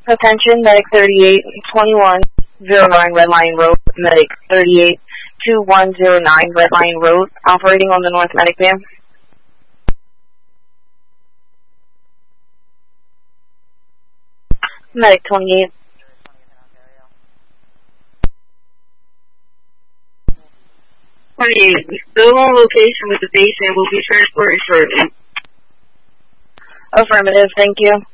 Attention, Medic 3821, 09 Red Line Road, Medic 382109 Red Line Road, operating on the North Medic van. Medic 28. Still on location with the patient, will be transported shortly. Affirmative, thank you.